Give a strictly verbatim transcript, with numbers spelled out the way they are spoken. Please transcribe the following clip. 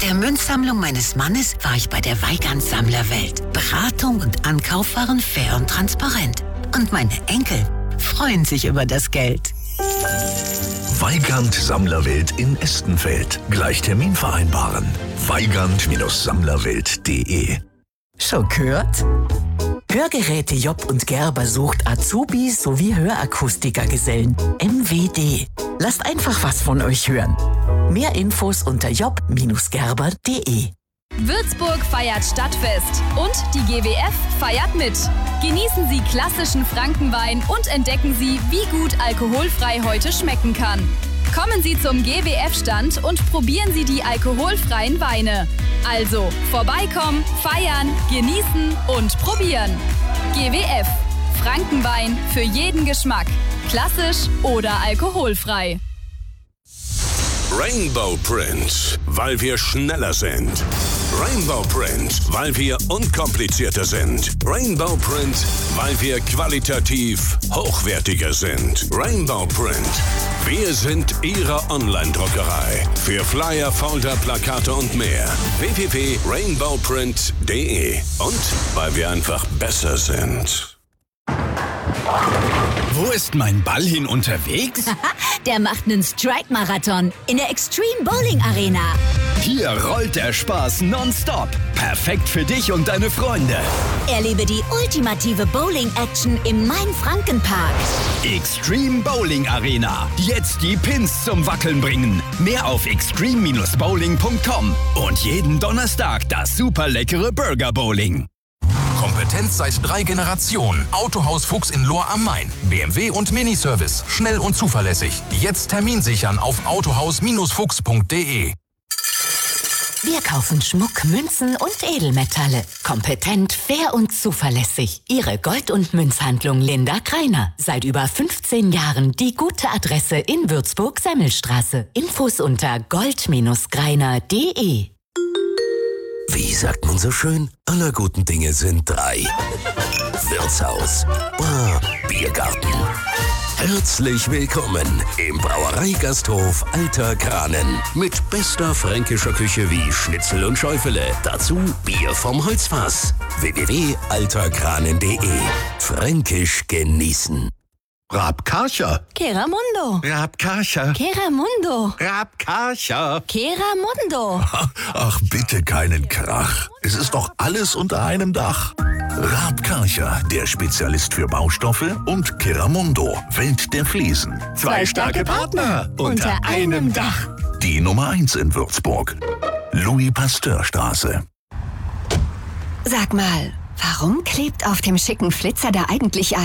der Münzsammlung meines Mannes war ich bei der Weigand Sammlerwelt. Beratung und Ankauf waren fair und transparent. Und meine Enkel freuen sich über das Geld. Weigand Sammlerwelt in Estenfeld. Gleich Termin vereinbaren. weigand Sammlerwelt punkt de. Schon gehört? Hörgeräte Job und Gerber sucht Azubis sowie Hörakustikergesellen. M W D. Lasst einfach was von euch hören. Mehr Infos unter job Gerber punkt de. Würzburg feiert Stadtfest und die G W F feiert mit. Genießen Sie klassischen Frankenwein und entdecken Sie, wie gut alkoholfrei heute schmecken kann. Kommen Sie zum G W F-Stand und probieren Sie die alkoholfreien Weine. Also vorbeikommen, feiern, genießen und probieren. G W F. Frankenwein für jeden Geschmack. Klassisch oder alkoholfrei. Rainbow Print, weil wir schneller sind. Rainbow Print, weil wir unkomplizierter sind. Rainbow Print, weil wir qualitativ hochwertiger sind. Rainbow Print, wir sind Ihre Online-Druckerei. Für Flyer, Folder, Plakate und mehr. w w w punkt rainbow print punkt de. Und weil wir einfach besser sind. Wo ist mein Ball hin unterwegs? Der macht einen Strike-Marathon in der Extreme Bowling Arena. Hier rollt der Spaß nonstop. Perfekt für dich und deine Freunde. Erlebe die ultimative Bowling-Action im Main-Franken-Park. Extreme Bowling Arena. Jetzt die Pins zum Wackeln bringen. Mehr auf extreme bowling punkt com. Und jeden Donnerstag das super leckere Burger Bowling. Kompetenz seit drei Generationen. Autohaus Fuchs in Lohr am Main. B M W und Miniservice. Schnell und zuverlässig. Jetzt Termin sichern auf autohaus fuchs punkt de. Wir kaufen Schmuck, Münzen und Edelmetalle. Kompetent, fair und zuverlässig. Ihre Gold- und Münzhandlung Linda Kreiner. Seit über fünfzehn Jahren die gute Adresse in Würzburg-Semmelstraße. Infos unter gold greiner punkt de. Wie sagt man so schön? Aller guten Dinge sind drei. Wirtshaus, Bar, Biergarten. Herzlich willkommen im Brauereigasthof Alter Kranen. Mit bester fränkischer Küche wie Schnitzel und Schäufele. Dazu Bier vom Holzfass. w w w punkt alter kranen punkt de. Fränkisch genießen. Rabkarcher. Keramundo. Rabkarcher. Keramundo. Rabkarcher. Keramundo. Ach, bitte keinen Krach. Es ist doch alles unter einem Dach. Rabkarcher, der Spezialist für Baustoffe, und Keramundo, Welt der Fliesen. Zwei starke Partner unter einem Dach. Die Nummer eins in Würzburg. Louis-Pasteur-Straße. Sag mal, warum klebt auf dem schicken Flitzer da eigentlich